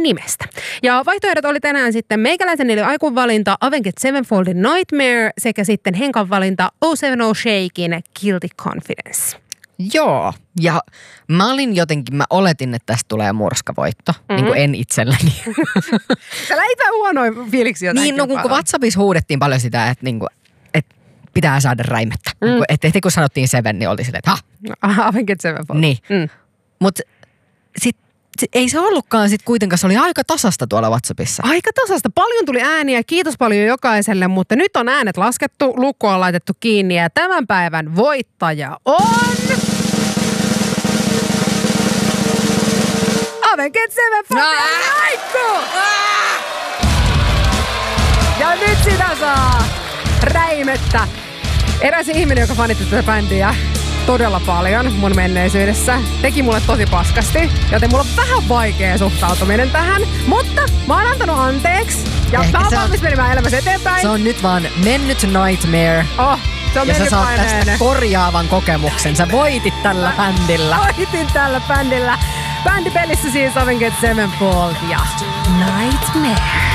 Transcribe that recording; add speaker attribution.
Speaker 1: nimestä. Ja vaihtoehdot oli tänään sitten meikäläisen eli Aikun valinta Avenged Sevenfoldin Nightmare sekä sitten Henkan valinta 070 Shakein Guilty Confidence.
Speaker 2: Joo, ja mä oletin, että tästä tulee murskavoitto, niin kuin en itselläni.
Speaker 1: Sä lähit vähän huonoja fiiliksiä.
Speaker 2: Niin, no kun WhatsAppissa huudettiin paljon sitä, että, niin kuin, että pitää saada räimettä. Että heti kun sanottiin Seven, niin oltiin silleen, että
Speaker 1: Avenged Sevenfold.
Speaker 2: Niin, mutta sitten ei se ollutkaan sitten kuitenkaan, se oli aika tasasta tuolla WhatsAppissa.
Speaker 1: Aika tasasta. Paljon tuli ääniä, kiitos paljon jokaiselle, mutta nyt on äänet laskettu, lukko on laitettu kiinni ja tämän päivän voittaja on... Avenged Sevenfold Aikku! Ja nyt sitä saa räimettä. Eräs ihminen, joka fanitti tätä bändiä todella paljon mun menneisyydessä, teki mulle tosi paskasti, joten mulla on vähän vaikea suhtautuminen tähän, mutta mä oon antanut anteeksi ja mä oon valmis menemään elämässä eteenpäin.
Speaker 2: Se on nyt vaan mennyt Nightmare.
Speaker 1: Se on
Speaker 2: ja sä saat
Speaker 1: paineen.
Speaker 2: tästä korjaavan kokemuksen. Sä voitit tällä bändillä.
Speaker 1: Voitin tällä bändillä. Bändipelissä siis Avenged Sevenfold ja Nightmare.